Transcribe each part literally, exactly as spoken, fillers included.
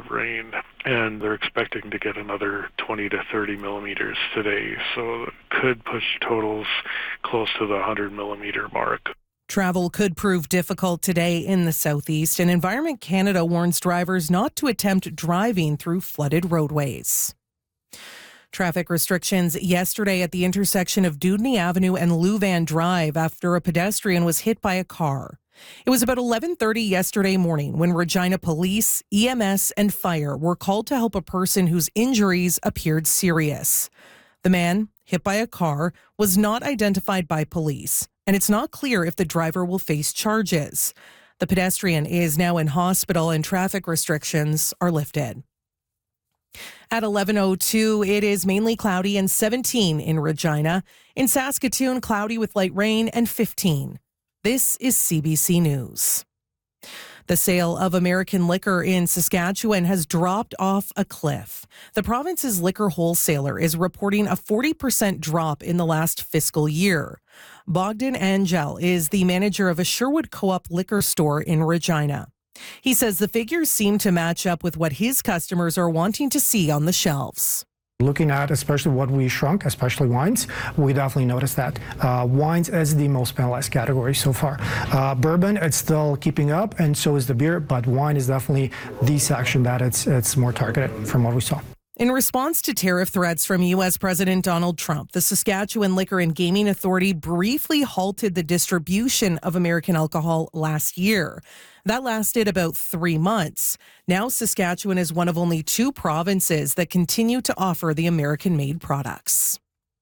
of rain, and they're expecting to get another twenty to thirty millimeters today, so it could push totals close to the one hundred millimeter mark. Travel could prove difficult today in the southeast, and Environment Canada warns drivers not to attempt driving through flooded roadways. Traffic restrictions yesterday at the intersection of Dewdney Avenue and Louvain Drive after a pedestrian was hit by a car. It was about eleven thirty yesterday morning when Regina Police, E M S, and fire were called to help a person whose injuries appeared serious. The man, hit by a car, was not identified by police, and it's not clear if the driver will face charges. The pedestrian is now in hospital and traffic restrictions are lifted. At eleven oh two, it is mainly cloudy and seventeen in Regina. In Saskatoon, cloudy with light rain and fifteen. This is C B C News. The sale of American liquor in Saskatchewan has dropped off a cliff. The province's liquor wholesaler is reporting a forty percent drop in the last fiscal year. Bogdan Angel is the manager of a Sherwood Co-op liquor store in Regina. He says the figures seem to match up with what his customers are wanting to see on the shelves. Looking at especially what we shrunk, especially wines, we definitely noticed that. Uh, wines is the most penalized category so far. Uh, bourbon, it's still keeping up, and so is the beer, but wine is definitely the section that it's, it's more targeted from what we saw. In response to tariff threats from U S President Donald Trump, the Saskatchewan Liquor and Gaming Authority briefly halted the distribution of American alcohol last year. That lasted about three months. Now Saskatchewan is one of only two provinces that continue to offer the American-made products.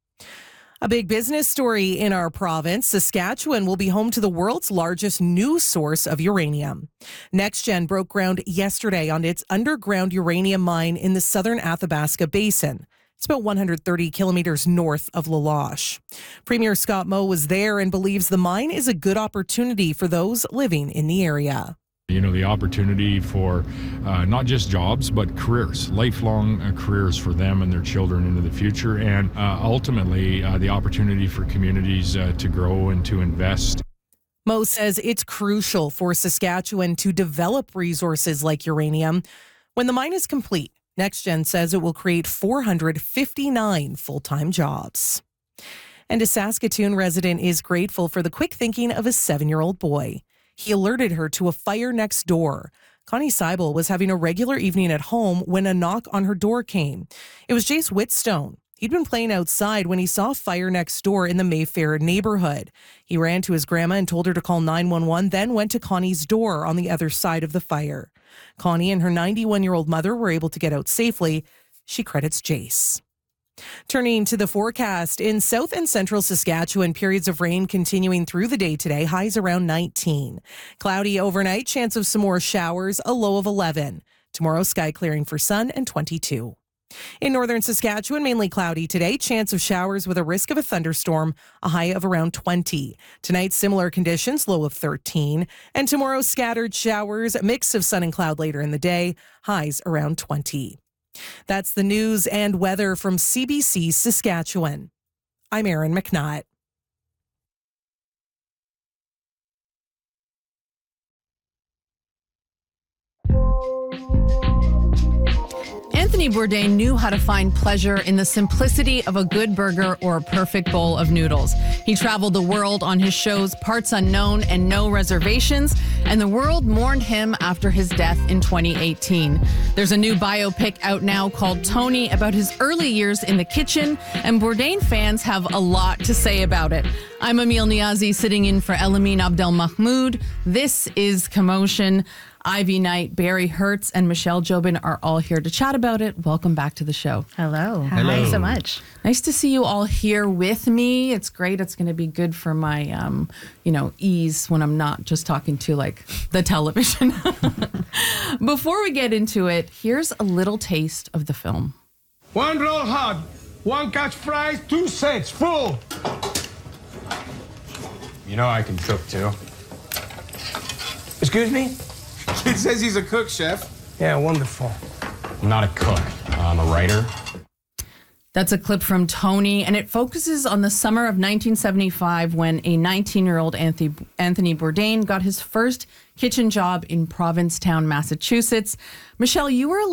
A big business story in our province. Saskatchewan will be home to the world's largest new source of uranium. NextGen broke ground yesterday on its underground uranium mine in the southern Athabasca Basin. It's about one hundred thirty kilometers north of La Loche. Premier Scott Moe was there and believes the mine is a good opportunity for those living in the area. You know, the opportunity for uh, not just jobs, but careers, lifelong uh, careers for them and their children into the future, and uh, ultimately uh, the opportunity for communities uh, to grow and to invest. Moe says it's crucial for Saskatchewan to develop resources like uranium. When the mine is complete, NextGen says it will create four hundred fifty-nine full-time jobs. And a Saskatoon resident is grateful for the quick thinking of a seven-year-old boy. He alerted her to a fire next door. Connie Seibel was having a regular evening at home when a knock on her door came. It was Jace Whitstone. He'd been playing outside when he saw a fire next door in the Mayfair neighborhood. He ran to his grandma and told her to call nine one one, then went to Connie's door on the other side of the fire. Connie and her ninety-one-year-old mother were able to get out safely. She credits Jace. Turning to the forecast, in south and central Saskatchewan, periods of rain continuing through the day today, highs around nineteen. Cloudy overnight, chance of some more showers, a low of eleven. Tomorrow, sky clearing for sun and twenty-two. In northern Saskatchewan, mainly cloudy today, chance of showers with a risk of a thunderstorm, a high of around twenty. Tonight, similar conditions, low of thirteen. And tomorrow, scattered showers, a mix of sun and cloud later in the day, highs around twenty. That's the news and weather from C B C Saskatchewan. I'm Erin McNutt. Anthony Bourdain knew how to find pleasure in the simplicity of a good burger or a perfect bowl of noodles. He traveled the world on his shows Parts Unknown and No Reservations, and the world mourned him after his death in twenty eighteen. There's a new biopic out now called Tony about his early years in the kitchen, and Bourdain fans have a lot to say about it. I'm Emil Niazi, sitting in for Elamine Abdelmahmoud. This is Commotion. Ivy Knight, Barry Hertz, and Michelle Jobin are all here to chat about it. Welcome back to the show. Hello. Hello. Thanks so much. Nice to see you all here with me. It's great. It's going to be good for my, um, you know, ease when I'm not just talking to like the television. Before we get into it, here's a little taste of the film. One roll hot, one catch fries, two sets, full. You know I can cook too. Excuse me? Kid says he's a cook, chef. Yeah, wonderful. I'm not a cook. I'm a writer. That's a clip from Tony, and it focuses on the summer of nineteen seventy-five when a nineteen-year-old Anthony, Anthony Bourdain got his first kitchen job in Provincetown, Massachusetts. Michelle, you were